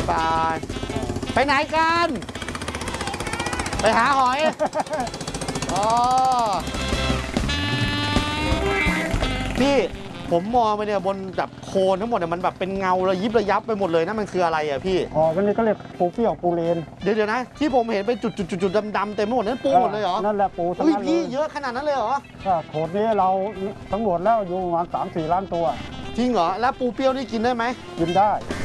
บายไปไหนกันไปหาหอยอ๋อพี่ผมมองไปเนี่ยบนแบบโคนทั้งหมดเนี่ยมันแบบเป็นเงาระยิบระยับไปหมดเลยนะมันคืออะไรอ่ะพี่อ๋อวันนี้ก็เรียกปูเปรี้ยวปูเลนเดี๋ยวนะที่ผมเห็นเป็นจุดดำๆเต็มไปหมดนั้นปูหมดเลยเหรอนั่นแหละปูทั้งนั้นเลยพี่เยอะขนาดนั้นเลยเหรอโขดนี้เราสำรวจแล้วอยู่ประมาณ3-4 ล้านตัวจริงเหรอแล้วปูเปรี้ยวนี่กินได้ไหมกินได้